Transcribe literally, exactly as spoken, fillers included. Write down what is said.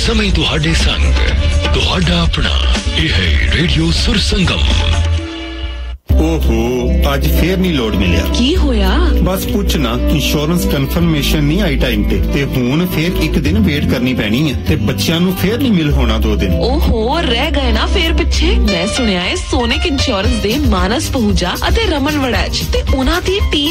समय तुहाडे संग तुहाडा अपना ਇਹ ਹੈ ਰੇਡੀਓ ਸੁਰ ਸੰਗਮ। ਓਹੋ ਅੱਜ ਫੇਰ ਨਹੀਂ ਲੋਡ ਮਿਲਿਆ। ਕੀ ਹੋਇਆ? ਬਸ ਪੁੱਛ ਨਾ, ਇੰਸ਼ੋਰੈਂਸ ਕਨਫਰਮੇਸ਼ਨ ਨਹੀਂ ਆਈ ਟਾਈਮ ਤੇ ਤੇ ਹੁਣ ਫੇਰ ਇੱਕ ਦਿਨ ਵੇਟ ਕਰਨੀ ਪੈਣੀ ਹੈ ਤੇ ਬੱਚਿਆਂ ਨੂੰ ਫੇਰ ਨਹੀਂ ਮਿਲ ਹੋਣਾ ਦੋ ਦਿਨ। ਓਹੋ ਰਹਿ ਗਏ ਨਾ ਫੇਰ ਪਿੱਛੇ। ਮੈਂ ਸੁਣਿਆ ਹੈ ਸੋਨਿਕ ਇੰਸ਼ੋਰੈਂਸ ਦੇ ਮਾਨਸ ਪਹੂਜਾ ਅਤੇ ਰਮਨ ਵੜੈਚ ਤੇ ਉਹਨਾਂ ਦੀ ਟੀਮ